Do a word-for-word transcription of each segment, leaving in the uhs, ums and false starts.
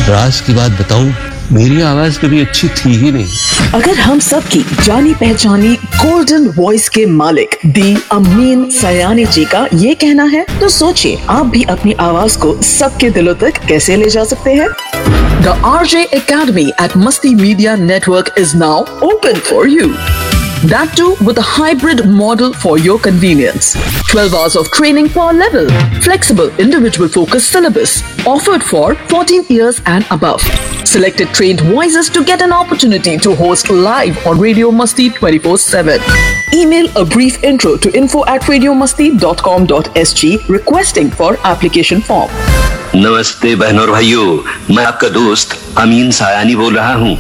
राज की बात बताऊं, मेरी आवाज कभी अच्छी थी ही नहीं। अगर हम सब की जानी पहचानी गोल्डन वॉइस के मालिक दी अमीन सयानी जी का ये कहना है, तो सोचिए आप भी अपनी आवाज को सबके दिलों तक कैसे ले जा सकते हैं। The R J Academy at Masti Media Network is now open for you. That too with a hybrid model for your convenience. twelve hours of training per level. Flexible individual focused syllabus. Offered for fourteen years and above. Selected trained voices to get an opportunity to host live on Radio Masti twenty-four seven. Email a brief intro to info at radiomasti dot com dot s g requesting for application form. नमस्ते बहनों और भाइयों, मैं आपका दोस्त अमीन सायानी बोल रहा हूँ।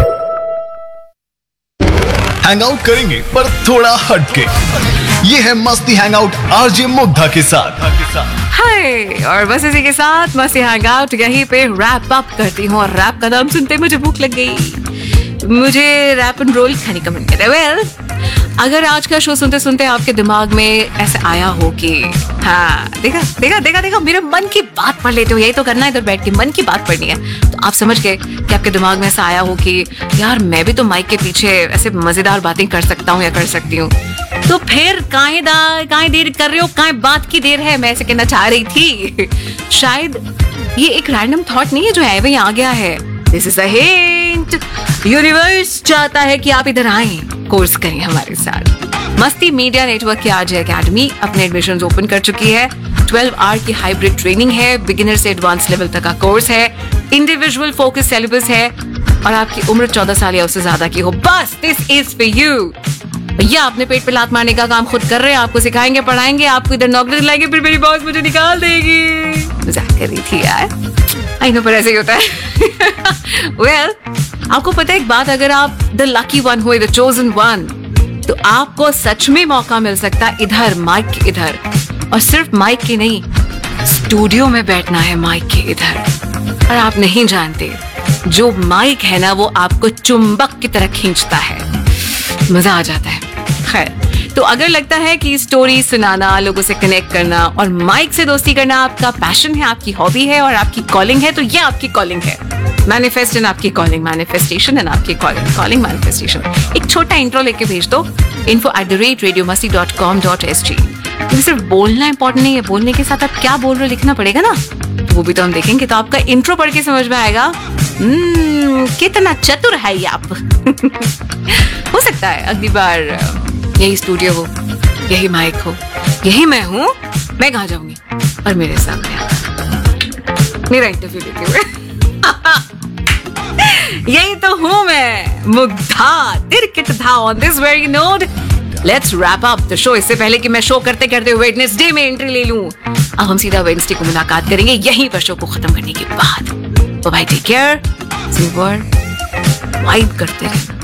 हैंग आउट करेंगे पर थोड़ा हटके। ये है मस्ती हैंग आउट आरजे मुग्धा के साथ। हाय, और बस इसी के साथ मस्ती हैंग आउट यहीं पे रैप अप करती हूँ। और रैप का नाम सुनते मुझे भूख लग गई, मुझे रैप एंड रोल खाने का मन कर रहा है। वेल, अगर आज का शो सुनते सुनते आपके दिमाग में ऐसे आया हो कि हाँ देखा देखा देखा देखा मेरे मन की बात पढ़ लेते हो, यही तो करना है इधर बैठ के, मन की बात पढ़नी है, तो आप समझ गए कि आपके दिमाग में ऐसा आया हो कि यार मैं भी तो माइक के पीछे ऐसे मजेदार बातें कर सकता हूँ या कर सकती हूँ। तो फिर काहे दा काहे देर कर रहे हो, काहे बात की देर है, मैं ऐसे कहना चाह रही थी। शायद ये एक रैंडम थॉट नहीं है जो है वही आ गया है। This is a hint. Universe चाहता है कि आप इधर आए, कोर्स करें हमारे साथ। मस्ती मीडिया नेटवर्क की आरजे एकेडमी अपने एडमिशंस ओपन कर चुकी है। ट्वेल्व आवर की हाइब्रिड ट्रेनिंग है, बिगिनर से एडवांस लेवल तक का कोर्स है, इंडिविजुअल फोकस सिलेबस है, और आपकी उम्र चौदह साल या उससे ज्यादा की हो, बस दिस इज फॉर यू। भैया अपने पेट पे लात मारने का काम खुद कर रहे हैं, आपको सिखाएंगे पढ़ाएंगे, आपको इधर नौकरी दिलाएंगे, फिर मेरी बॉस मुझे निकाल देगी। मजाक कर रही थी यार, आई नो, पर ऐसे ही होता है। वेल, आपको पता है एक बात, अगर आप द लकी वन हो, द चोजन वन, तो आपको सच में मौका मिल सकता है इधर माइक के इधर, और सिर्फ माइक के नहीं, स्टूडियो में बैठना है माइक के इधर। और आप नहीं जानते, जो माइक है ना वो आपको चुंबक की तरह खींचता है, मजा आ जाता है। खैर, तो अगर लगता है कि स्टोरी सुनाना, लोगों से कनेक्ट करना और माइक से दोस्ती करना आपका पैशन है, आपकी हॉबी है और आपकी कॉलिंग है, तो ये आपकी कॉलिंग है। मैनिफेस्ट इन आपकी कॉलिंग, मैनिफेस्टेशन इन आपकी कॉलिंग, कॉलिंग मैनिफेस्टेशन। एक छोटा इंट्रो लेके भेज दो info at the rate radio masti dot com dot s g। सिर्फ बोलना इंपॉर्टेंट नहीं है, बोलने के साथ आप क्या बोल रहे हो लिखना पड़ेगा ना, तो वो भी तो हम देखेंगे। तो आपका इंट्रो पढ़ के समझ में आएगा hmm, कितना चतुर है ये आप। हो सकता है अगली बार यही स्टूडियो हो, यही माइक हो, यही मैं हूँ, मैं कहाँ जाऊंगी और मेरे सामने मेरा इंटरव्यू लेते हुए। यही तो हूँ मैं, Mugdha तिरकितधा। On this very note, let's wrap up the show. इससे पहले कि मैं शो करते करते वेडनेसडे में एंट्री ले लूं, अब हम सीधा वेडनेसडे को मुलाकात करेंगे यहीं पर शो को खत्म करने के बाद। Bye, take care, C you, vibe करते रहना।